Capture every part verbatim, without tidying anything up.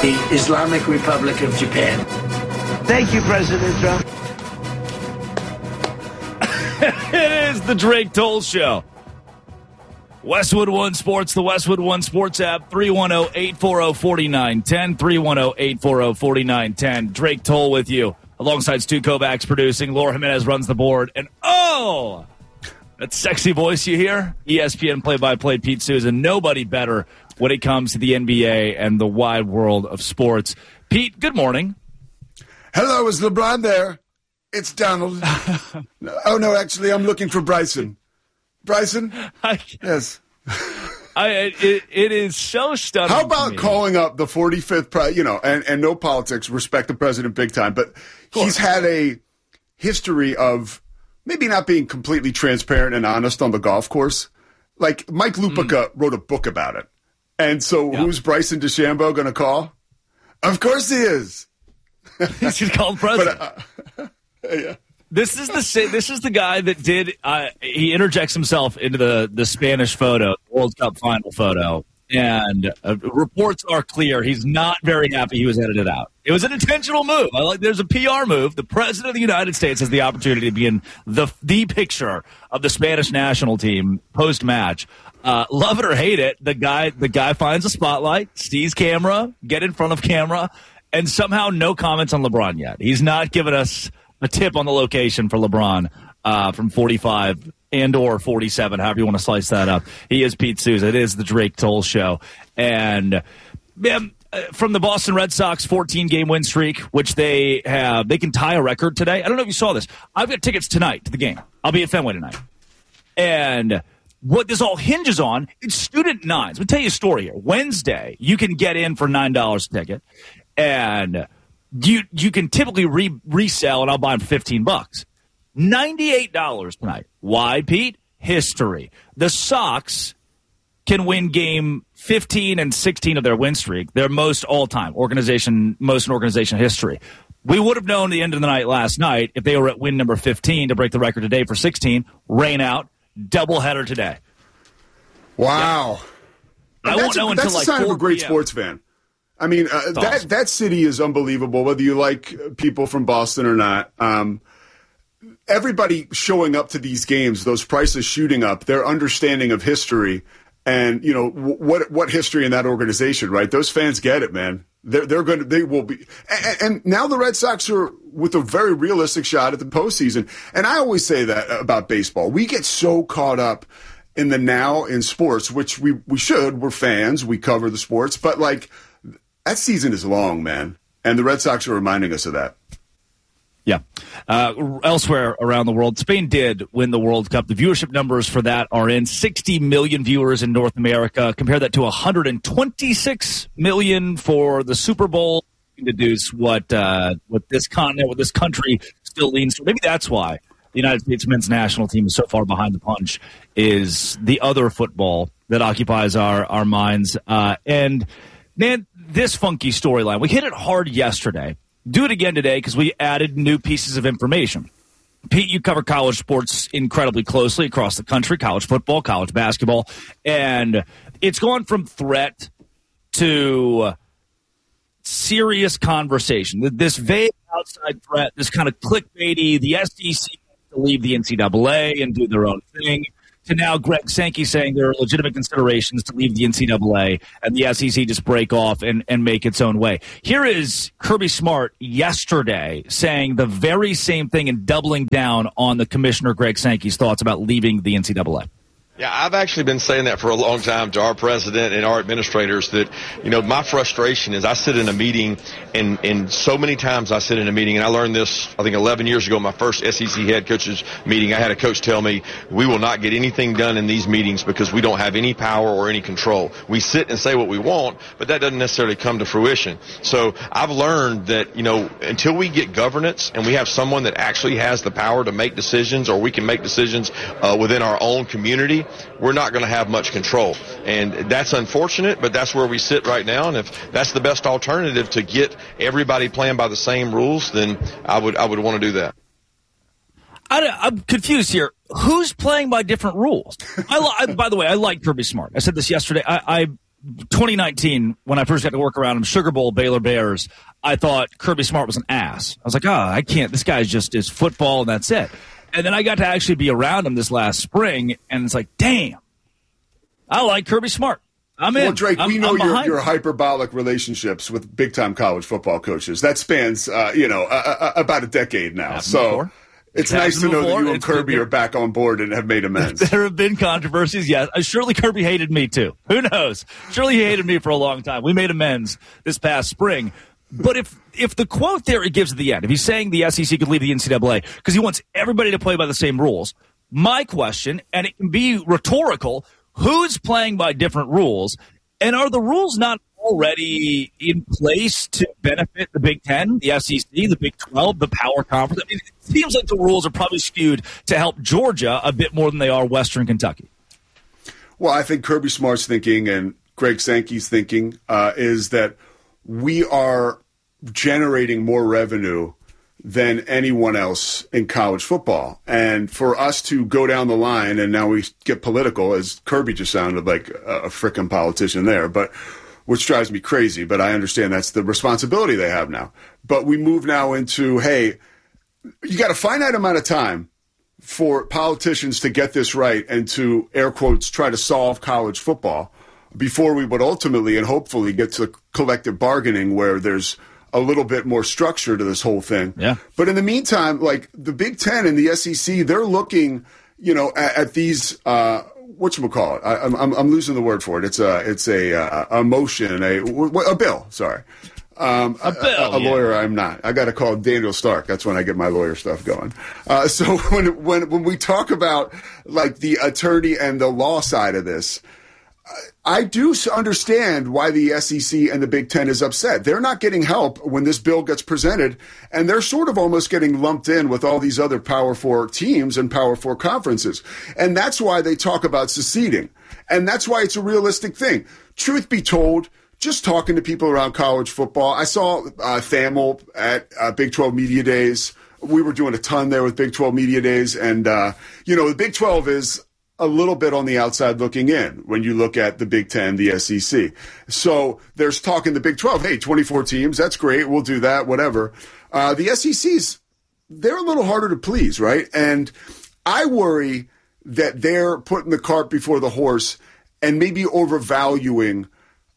the Islamic Republic of Japan. Thank you, President Trump. It is the Drake Toll Show. Westwood One Sports, the Westwood One Sports app, three one zero, eight four zero, four nine one zero, three one zero, eight four zero, four nine one zero. Drake Toll with you, alongside Stu Kovacs producing. Laura Jimenez runs the board. And oh, that sexy voice you hear? E S P N play-by-play Pete Souza. Nobody better when it comes to the N B A and the wide world of sports. Pete, good morning. Hello, is LeBron there? It's Donald. Oh, no, actually, I'm looking for Bryson. Bryson? I, yes. I, it, it is so stunning. How about calling up the forty-fifth, pre- you know, and, and no politics, respect the president big time, but he's had a history of maybe not being completely transparent and honest on the golf course. Like, Mike Lupica mm. wrote a book about it. And so yeah. Who's Bryson DeChambeau going to call? Of course he is. He's called president. But, uh, yeah. This is the this is the guy that did. Uh, he interjects himself into the, the Spanish photo, World Cup final photo, and uh, reports are clear. He's not very happy he was edited out. It was an intentional move. I like. There's a P R move. The president of the United States has the opportunity to be in the the picture of the Spanish national team post match. Uh, love it or hate it, the guy the guy finds a spotlight, sees camera, get in front of camera, and somehow no comments on LeBron yet. He's not given us a tip on the location for LeBron uh, from forty-five and or forty-seven, however you want to slice that up. He is Pete Souza. It is the Drake Toll Show. And man, from the Boston Red Sox fourteen-game win streak, which they have, they can tie a record today. I don't know if you saw this. I've got tickets tonight to the game. I'll be at Fenway tonight. And what this all hinges on is student nines. Let me tell you a story here. Wednesday, you can get in for nine dollars a ticket. And You you can typically re- resell, and I'll buy them for fifteen bucks. ninety-eight dollars tonight. Why, Pete? History. The Sox can win game fifteen and sixteen of their win streak. Their most all-time organization, most in organization history. We would have known the end of the night last night if they were at win number fifteen to break the record today for sixteen. Rain out. Doubleheader today. Wow. Yeah. I won't know a, until that's like a sign of a great p m sports fan. I mean, uh, that awesome. that city is unbelievable, whether you like people from Boston or not. Um, everybody showing up to these games, those prices shooting up, their understanding of history and, you know, w- what what history in that organization, right? Those fans get it, man. They're, they're going to, they will be. And, and now the Red Sox are with a very realistic shot at the postseason. And I always say that about baseball. We get so caught up in the now in sports, which we, we should. We're fans. We cover the sports. But, like, that season is long, man, and the Red Sox are reminding us of that. Yeah. Uh, elsewhere around the world, Spain did win the World Cup. The viewership numbers for that are in sixty million viewers in North America. Compare that to one hundred twenty-six million for the Super Bowl. Deduce what uh, what this continent, what this country still leans to. Maybe that's why the United States men's national team is so far behind the punch, is the other football that occupies our, our minds. Uh, and, man, this funky storyline. We hit it hard yesterday. Do it again today because we added new pieces of information. Pete, you cover college sports incredibly closely across the country, college football, college basketball, and it's gone from threat to serious conversation. This vague outside threat, this kind of clickbaity, the S E C to leave the N C double A and do their own thing, to now Greg Sankey saying there are legitimate considerations to leave the N C double A and the S E C just break off and, and make its own way. Here is Kirby Smart yesterday saying the very same thing and doubling down on the Commissioner Greg Sankey's thoughts about leaving the N C double A. Yeah, I've actually been saying that for a long time to our president and our administrators that, you know, my frustration is I sit in a meeting and, and so many times I sit in a meeting, and I learned this, I think eleven years ago, my first S E C head coaches meeting. I had a coach tell me, we will not get anything done in these meetings because we don't have any power or any control. We sit and say what we want, but that doesn't necessarily come to fruition. So I've learned that, you know, until we get governance and we have someone that actually has the power to make decisions, or we can make decisions uh, within our own community, we're not going to have much control. And that's unfortunate, but that's where we sit right now. And if that's the best alternative to get everybody playing by the same rules, then I would I would want to do that. I, I'm confused here. Who's playing by different rules? I, I, by the way, I like Kirby Smart. I said this yesterday. I, I twenty nineteen, when I first got to work around him, Sugar Bowl, Baylor Bears, I thought Kirby Smart was an ass. I was like, oh, I can't. This guy's just is football, and that's it. And then I got to actually be around him this last spring, and it's like, damn, I like Kirby Smart. I'm in. Well, Drake, I'm, we know I'm your, your him. hyperbolic relationships with big-time college football coaches. That spans, uh, you know, uh, uh, about a decade now. Happened so before. it's, it's nice to know that you and it's Kirby been, are back on board and have made amends. There have been controversies, yes. Uh, surely Kirby hated me, too. Who knows? Surely he hated me for a long time. We made amends this past spring. But if if the quote there it gives at the end, if he's saying the S E C could leave the N C double A because he wants everybody to play by the same rules, my question, and it can be rhetorical, who's playing by different rules? And are the rules not already in place to benefit the Big Ten, the S E C, the Big twelve, the Power Conference? I mean, it seems like the rules are probably skewed to help Georgia a bit more than they are Western Kentucky. Well, I think Kirby Smart's thinking and Greg Sankey's thinking uh, is that we are generating more revenue than anyone else in college football. And for us to go down the line, and now we get political, as Kirby just sounded like a, a frickin' politician there, but which drives me crazy, but I understand that's the responsibility they have now. But we move now into, hey, you got a finite amount of time for politicians to get this right and to, air quotes, try to solve college football before we would ultimately and hopefully get to collective bargaining where there's a little bit more structure to this whole thing. Yeah. But in the meantime, like the Big Ten and the S E C, they're looking, you know, at, at these, uh, whatchamacallit? I, I'm, I'm losing the word for it. It's a, it's a, uh, a motion, a, a bill, sorry. Um, a bill, a, a yeah. lawyer, I'm not. I got to call Daniel Stark. That's when I get my lawyer stuff going. Uh, so when, when, when we talk about like the attorney and the law side of this, I do understand why the S E C and the Big Ten is upset. They're not getting help when this bill gets presented, and they're sort of almost getting lumped in with all these other Power Four teams and Power Four conferences. And that's why they talk about seceding. And that's why it's a realistic thing. Truth be told, just talking to people around college football, I saw uh, Thamel at uh, Big twelve Media Days. We were doing a ton there with Big twelve Media Days. And, uh, you know, the Big twelve is a little bit on the outside looking in when you look at the Big Ten, the S E C. So there's talk in the Big twelve, hey, twenty-four teams, that's great, we'll do that, whatever. Uh, the S E C's, they're a little harder to please, right? And I worry that they're putting the cart before the horse and maybe overvaluing.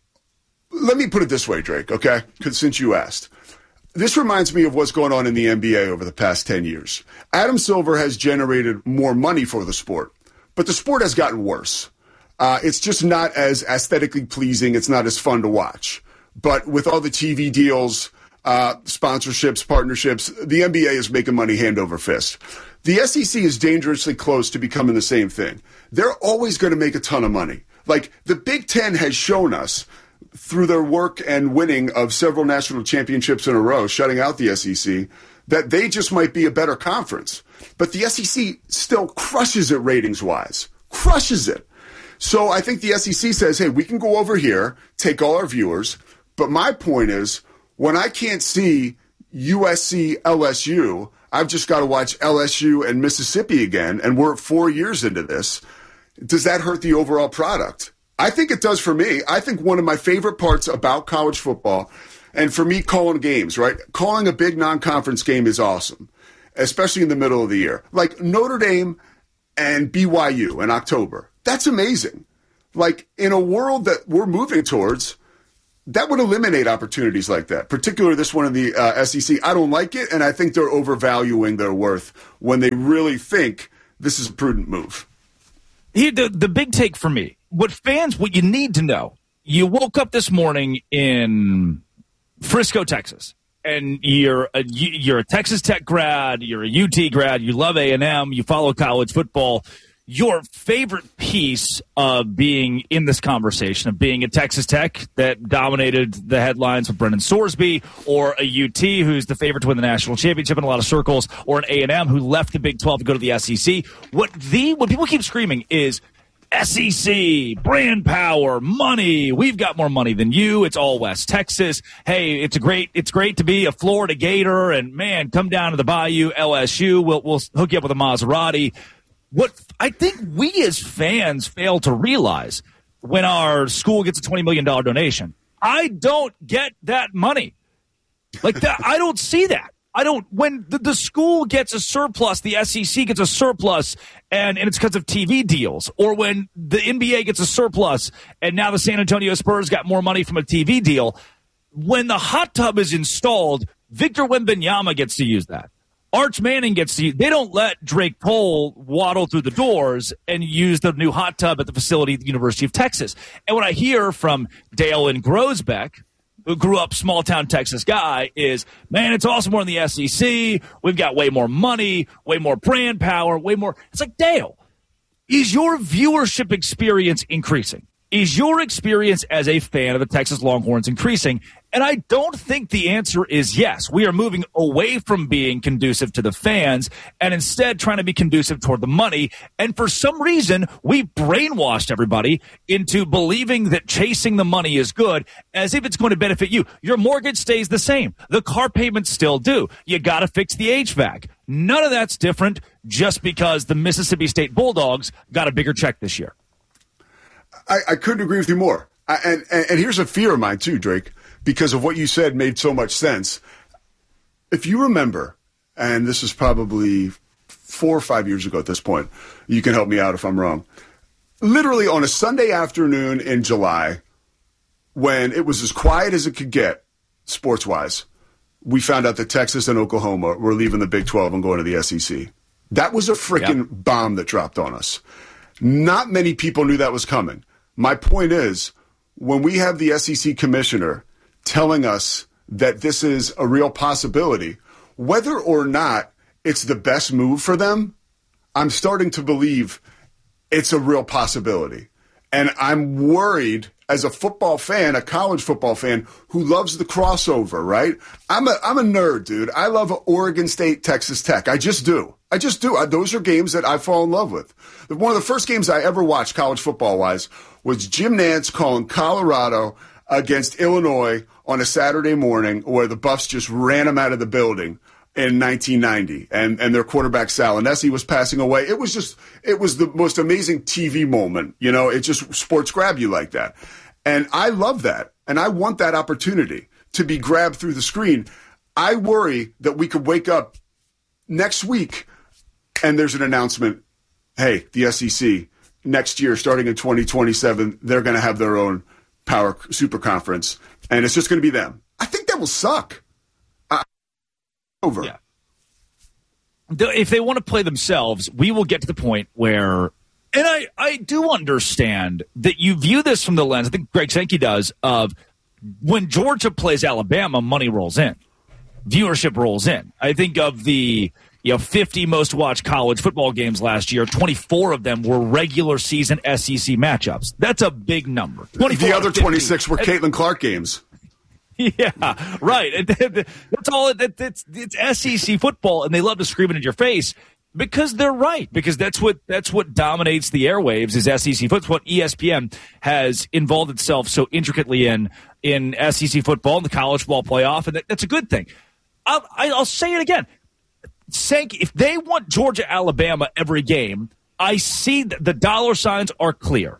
Let me put it this way, Drake, okay? Because since you asked. This reminds me of what's going on in the N B A over the past ten years. Adam Silver has generated more money for the sport. But the sport has gotten worse. Uh, it's just not as aesthetically pleasing. It's not as fun to watch. But with all the T V deals, uh, sponsorships, partnerships, the N B A is making money hand over fist. The S E C is dangerously close to becoming the same thing. They're always going to make a ton of money. Like the Big Ten has shown us through their work and winning of several national championships in a row, shutting out the S E C, that they just might be a better conference. But the S E C still crushes it ratings-wise. Crushes it. So I think the S E C says, hey, we can go over here, take all our viewers. But my point is, when I can't see U S C, L S U, I've just got to watch L S U and Mississippi again, and we're four years into this. Does that hurt the overall product? I think it does for me. I think one of my favorite parts about college football, and for me calling games, right? Calling a big non-conference game is awesome, especially in the middle of the year. Like Notre Dame and B Y U in October. That's amazing. Like in a world that we're moving towards, that would eliminate opportunities like that, particularly this one in the uh, S E C. I don't like it, and I think they're overvaluing their worth when they really think this is a prudent move. Here, the, the big take for me, what fans, what you need to know, you woke up this morning in Frisco, Texas, and you're a, you're a Texas Tech grad, you're a U T grad, you love A and M, you follow college football. Your favorite piece of being in this conversation, of being at Texas Tech that dominated the headlines with Brendan Sorsby, or a U T who's the favorite to win the national championship in a lot of circles, or an A and M who left the Big twelve to go to the S E C. What the what people keep screaming is S E C, brand power, money. We've got more money than you. It's all West Texas. Hey, it's a great it's great to be a Florida Gator, and man, come down to the Bayou, L S U. We'll we'll hook you up with a Maserati. What I think we as fans fail to realize, when our school gets a twenty million dollars donation. I don't get that money. Like that, I don't see that. I don't, when the, the school gets a surplus, the S E C gets a surplus, and, and it's because of T V deals, or when the N B A gets a surplus, and now the San Antonio Spurs got more money from a T V deal. When the hot tub is installed, Victor Wembanyama gets to use that. Arch Manning gets to use, they don't let Drake Cole waddle through the doors and use the new hot tub at the facility at the University of Texas. And what I hear from Dale and Grosbeck, who grew up small-town Texas guy, is, man, it's awesome we're in the S E C. We've got way more money, way more brand power, way more. It's like, Dale, is your viewership experience increasing? Is your experience as a fan of the Texas Longhorns increasing? And I don't think the answer is yes. We are moving away from being conducive to the fans and instead trying to be conducive toward the money. And for some reason, we brainwashed everybody into believing that chasing the money is good, as if it's going to benefit you. Your mortgage stays the same. The car payments still do. You got to fix the H V A C. None of that's different just because the Mississippi State Bulldogs got a bigger check this year. I, I couldn't agree with you more. I, and, and, and here's a fear of mine too, Drake, because of what you said made so much sense. If you remember, and this is probably four or five years ago at this point, you can help me out if I'm wrong. Literally on a Sunday afternoon in July, when it was as quiet as it could get, sports-wise, we found out that Texas and Oklahoma were leaving the Big twelve and going to the S E C. That was a freaking yep. bomb that dropped on us. Not many people knew that was coming. My point is, when we have the S E C commissioner telling us that this is a real possibility, whether or not it's the best move for them, I'm starting to believe it's a real possibility. And I'm worried as a football fan, a college football fan who loves the crossover, right? I'm a, I'm a nerd, dude. I love Oregon State, Texas Tech. I just do. I just do. I, those are games that I fall in love with. One of the first games I ever watched college football-wise was Jim Nantz calling Colorado against Illinois on a Saturday morning where the Buffs just ran them out of the building in nineteen ninety, and, and their quarterback Salinesi was passing away. It was just, it was the most amazing T V moment. You know, it just sports grab you like that. And I love that. And I want that opportunity to be grabbed through the screen. I worry that we could wake up next week and there's an announcement, hey, the S E C, next year, starting in twenty twenty-seven, they're going to have their own power super conference, and it's just going to be them. I think that will suck. Uh, over. Yeah. If they want to play themselves, we will get to the point where, and I, I do understand that you view this from the lens, I think Greg Sankey does, of when Georgia plays Alabama, money rolls in. Viewership rolls in. I think of the you know fifty most watched college football games last year, twenty-four of them were regular season S E C matchups. That's a big number. The other twenty-six were Caitlin Clark games. Yeah, right. That's all. It's, it's S E C football, and they love to scream it in your face because they're right. Because that's what that's what dominates the airwaves is S E C football. It's what E S P N has involved itself so intricately in in S E C football and the college football playoff, and that, that's a good thing. I'll, I'll say it again. Sankey, if they want Georgia, Alabama every game, I see that the dollar signs are clear.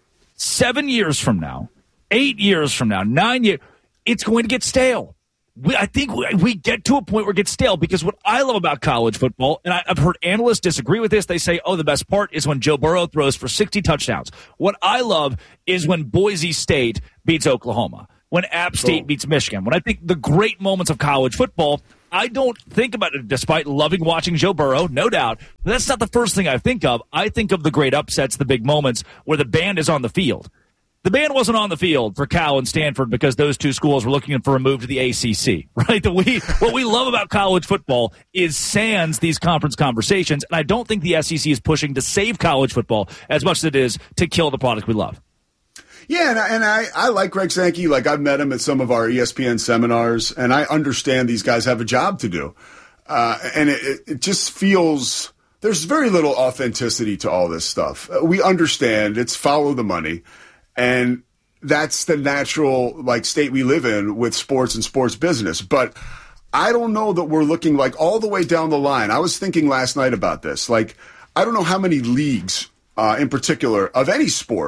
Seven years from now, eight years from now, nine years, it's going to get stale. We, I think we, we get to a point where it gets stale because what I love about college football, and I, I've heard analysts disagree with this, they say, oh, the best part is when Joe Burrow throws for sixty touchdowns. What I love is when Boise State beats Oklahoma, when App State cool. beats Michigan. When I think the great moments of college football, I don't think about it, despite loving watching Joe Burrow, no doubt. That's not the first thing I think of. I think of the great upsets, the big moments where the band is on the field. The band wasn't on the field for Cal and Stanford because those two schools were looking for a move to the A C C, right? The we, what we love about college football is sans these conference conversations, and I don't think the S E C is pushing to save college football as much as it is to kill the product we love. Yeah, and, I, and I, I like Greg Sankey. Like, I've met him at some of our E S P N seminars, and I understand these guys have a job to do. Uh, and it, it just feels there's very little authenticity to all this stuff. We understand it's follow the money, and that's the natural like state we live in with sports and sports business. But I don't know that we're looking like all the way down the line. I was thinking last night about this. Like, I don't know how many leagues uh, in particular of any sport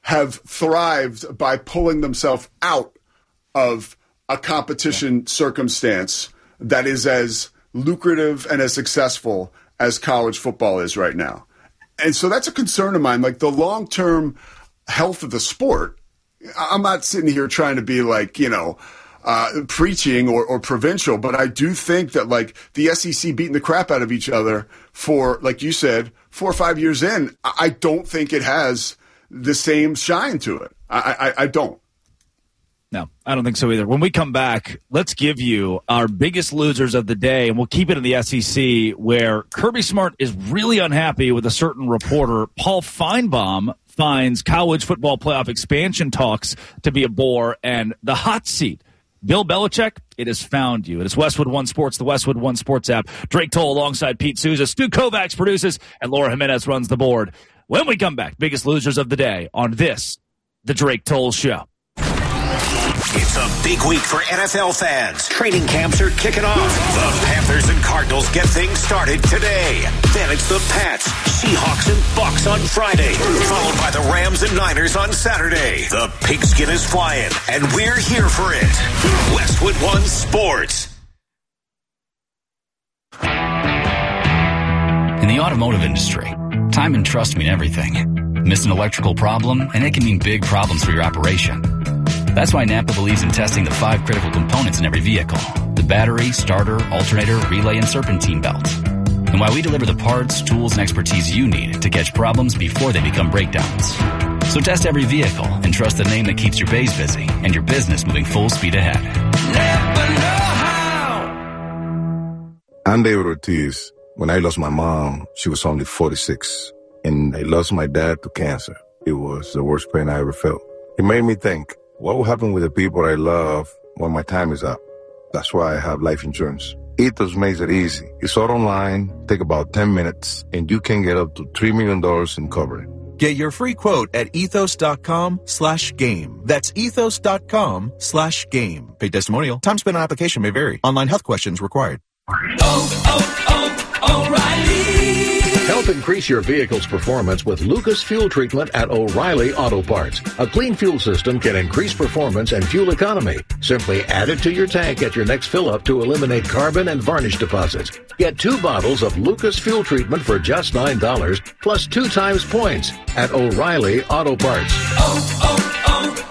have thrived by pulling themselves out of a competition yeah. circumstance that is as lucrative and as successful as college football is right now. And so that's a concern of mine, like the long-term health of the sport. I'm not sitting here trying to be like, you know, uh, preaching or, or provincial, but I do think that like the S E C beating the crap out of each other for, like you said, four or five years in, I don't think it has the same shine to it. I, I, I don't. No, I don't think so either. When we come back, let's give you our biggest losers of the day, and we'll keep it in the S E C, where Kirby Smart is really unhappy with a certain reporter. Paul Feinbaum finds college football playoff expansion talks to be a bore, and the hot seat. Bill Belichick, it has found you. It is Westwood One Sports, the Westwood One Sports app. Drake Toll alongside Pete Souza. Stu Kovacs produces, and Laura Jimenez runs the board. When we come back, biggest losers of the day on this, the Drake Toll Show. It's a big week for N F L fans. Training camps are kicking off. The Panthers and Cardinals get things started today. Then it's the Pats, Seahawks, and Bucks on Friday, followed by the Rams and Niners on Saturday. The pigskin is flying, and we're here for it. Westwood One Sports. In the automotive industry, time and trust mean everything. Miss an electrical problem, and it can mean big problems for your operation. That's why Napa believes in testing the five critical components in every vehicle: the battery, starter, alternator, relay, and serpentine belts. And why we deliver the parts, tools, and expertise you need to catch problems before they become breakdowns. So test every vehicle and trust the name that keeps your bays busy and your business moving full speed ahead. Napa know-how. I'm David Ortiz. When I lost my mom, she was only forty-six. And I lost my dad to cancer. It was the worst pain I ever felt. It made me think, what will happen with the people I love when my time is up? That's why I have life insurance. Ethos makes it easy. It's all online, take about ten minutes, and you can get up to three million dollars in coverage. Get your free quote at ethos.com slash game. That's ethos.com slash game. Paid testimonial. Time spent on application may vary. Online health questions required. Oh, oh, oh, O'Reilly. Help increase your vehicle's performance with Lucas Fuel Treatment at O'Reilly Auto Parts. A clean fuel system can increase performance and fuel economy. Simply add it to your tank at your next fill-up to eliminate carbon and varnish deposits. Get two bottles of Lucas Fuel Treatment for just nine dollars, plus two times points at O'Reilly Auto Parts. Oh,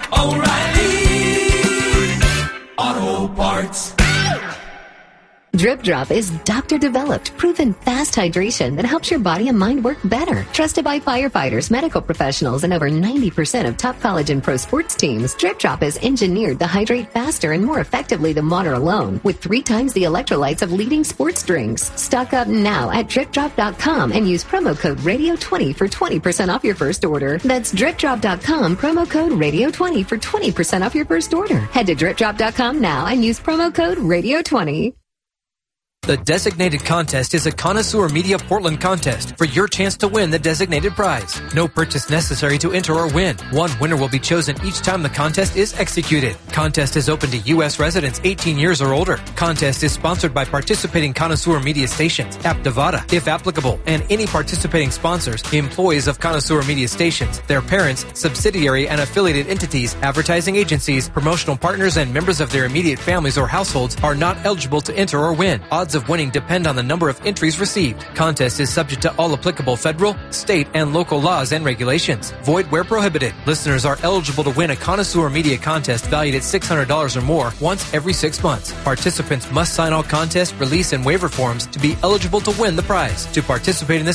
oh, oh, O'Reilly Auto Parts. Drip Drop is doctor-developed, proven fast hydration that helps your body and mind work better. Trusted by firefighters, medical professionals, and over ninety percent of top college and pro sports teams, Drip Drop is engineered to hydrate faster and more effectively than water alone, with three times the electrolytes of leading sports drinks. Stock up now at drip drop dot com and use promo code radio twenty for twenty percent off your first order. That's drip drop dot com, promo code radio twenty for twenty percent off your first order. Head to drip drop dot com now and use promo code radio twenty. The designated contest is a Connoisseur Media Portland contest for your chance to win the designated prize. No purchase necessary to enter or win. One winner will be chosen each time the contest is executed. Contest is open to U S residents eighteen years or older. Contest is sponsored by participating Connoisseur Media stations, App Nevada, if applicable, and any participating sponsors, employees of Connoisseur Media stations, their parents, subsidiary and affiliated entities, advertising agencies, promotional partners, and members of their immediate families or households are not eligible to enter or win. Odds of winning depend on the number of entries received. Contest is subject to all applicable federal, state, and local laws and regulations. Void where prohibited. Listeners are eligible to win a Connoisseur Media contest valued at six hundred dollars or more once every six months. Participants must sign all contest, release, and waiver forms to be eligible to win the prize. To participate in this